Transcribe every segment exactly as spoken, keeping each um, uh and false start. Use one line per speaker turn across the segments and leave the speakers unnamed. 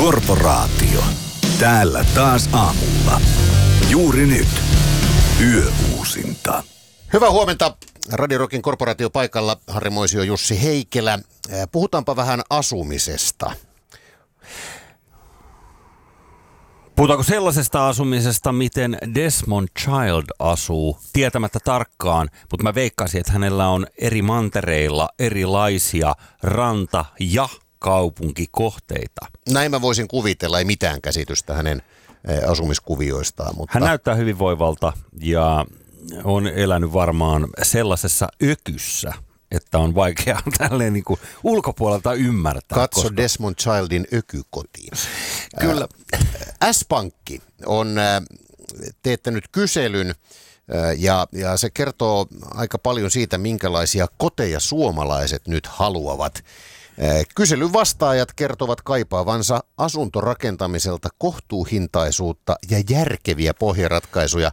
Korporaatio. Täällä taas aamulla. Juuri nyt. Yöuusinta.
Hyvää huomenta. Radio Rockin Korporaatio paikalla. Harri Moisio, Jussi Heikelä. Puhutaanpa vähän asumisesta.
Puhutaanko sellaisesta asumisesta, miten Desmond Child asuu, tietämättä tarkkaan, mutta mä veikkaisin, että hänellä on eri mantereilla erilaisia ranta- ja kaupunkikohteita.
Näin mä voisin kuvitella, ei mitään käsitystä hänen asumiskuvioistaan. Mutta...
Hän näyttää hyvinvoivalta ja on elänyt varmaan sellaisessa ökyssä, että on vaikea tälleen niin kuin ulkopuolelta ymmärtää.
Katso
koska...
Desmond Childin ökykotiin.
Kyllä.
S-Pankki on teettänyt kyselyn ja, ja se kertoo aika paljon siitä, minkälaisia koteja suomalaiset nyt haluavat. Kyselyn vastaajat kertovat kaipaavansa asuntorakentamiselta kohtuuhintaisuutta ja järkeviä pohjaratkaisuja.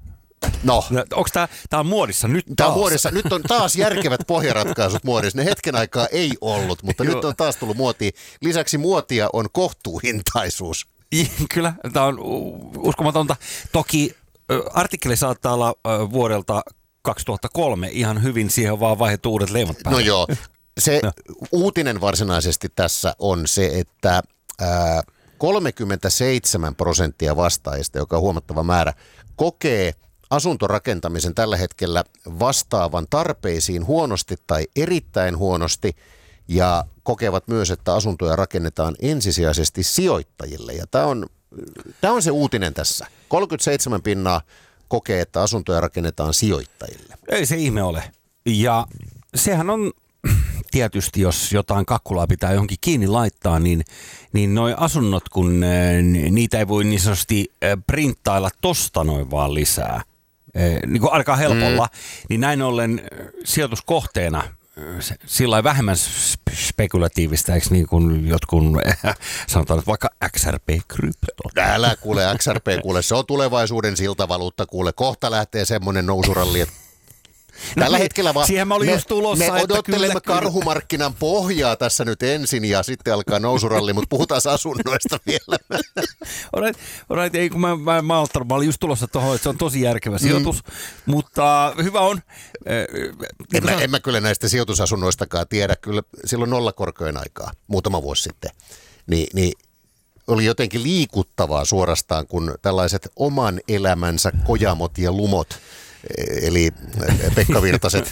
No.
Onko tämä, tämä on muodissa nyt taas?
Tämä on muodissa. Nyt on taas järkevät pohjaratkaisut muodissa. Ne hetken aikaa ei ollut, mutta nyt on taas tullut muotiin. Lisäksi muotia on kohtuuhintaisuus.
Kyllä, tämä on uskomatonta. Toki artikkeli saattaa olla vuodelta kaksituhattakolme. Ihan hyvin siihen vaan vaihdettu uudet leivot päälle.
No joo. Se no. Uutinen varsinaisesti tässä on se, että ää, kolmekymmentäseitsemän prosenttia vastaajista, joka on huomattava määrä, kokee asuntorakentamisen tällä hetkellä vastaavan tarpeisiin huonosti tai erittäin huonosti ja kokevat myös, että asuntoja rakennetaan ensisijaisesti sijoittajille. Ja tämä on, tämä on se uutinen tässä. kolmekymmentäseitsemän pinnaa kokee, että asuntoja rakennetaan sijoittajille.
Ei se ihme ole. Ja sehän on tietysti, jos jotain kakkulaa pitää johonkin kiinni laittaa, niin, niin noi asunnot, kun niitä ei voi niin sanotusti printtailla tosta noin vaan lisää, niin kuin aika helpolla, mm. niin näin ollen sijoituskohteena sillä vähemmän spekulatiivista, eikö niin kuin jotkut, sanotaan että vaikka X R P-krypto.
Älä kuule, X R P kuule, se on tulevaisuuden siltavaluutta kuule, kohta lähtee semmoinen nousuralli, että tällä no, hetkellä vaan
siihen mä olin
me,
just tulossa,
me odottelemme
kyllä,
karhumarkkinan pohjaa tässä nyt ensin ja sitten alkaa nousuralli, mutta puhutaan asunnoista vielä.
Olet, olet, ei kun mä, mä, mä, ottanut, mä olin just tulossa tuohon, että se on tosi järkevä sijoitus, mm. mutta hyvä on.
En mä, en mä kyllä näistä sijoitusasunnoistakaan tiedä, kyllä silloin nollakorkojen aikaa, muutama vuosi sitten, Ni, niin oli jotenkin liikuttavaa suorastaan, kun tällaiset oman elämänsä kojamot ja lumot, eli Pekka Virtaset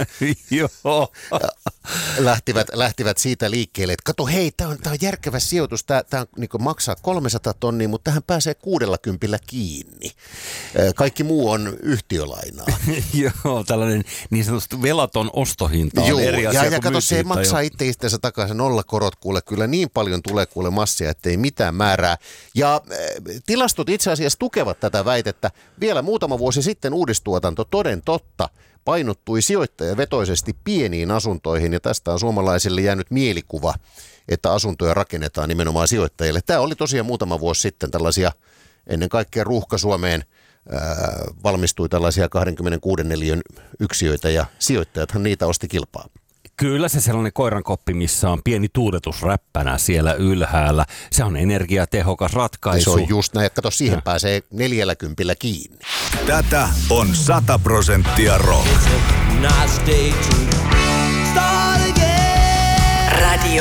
lähtivät, lähtivät siitä liikkeelle, että kato hei, tämä on, on järkevä sijoitus, tämä, tämä niin maksaa kolmesataa tonnia, mutta tähän pääsee kuudellakympillä kiinni. Kaikki muu on yhtiölainaa.
Joo, tällainen niin sanotusti velaton ostohinta on
Joo,
eri asia
ja, ja kato, se maksaa
jo.
itse itseensä takaisin nollakorot, kuule, kyllä niin paljon tulee kuule massia, ettei mitään määrää. Ja äh, tilastot itse asiassa tukevat tätä väitettä. Vielä muutama vuosi sitten uudistuotanto toden totta painottui sijoittajavetoisesti pieniin asuntoihin, ja tästä on suomalaisille jäänyt mielikuva, että asuntoja rakennetaan nimenomaan sijoittajille. Tämä oli tosiaan muutama vuosi sitten tällaisia, ennen kaikkea Ruuhka-Suomeen ää, valmistui tällaisia kaksikymmentäkuusi neliön yksiöitä, ja sijoittajathan niitä osti kilpaa.
Kyllä se sellainen koirankoppi, missä on pieni tuuletus räppänä siellä ylhäällä. Se on energiatehokas ratkaisu.
Se on just näin. Kato, siihen ja. pääsee neljälläkympillä kiinni.
Tätä on sata prosenttia rock.
Nice day to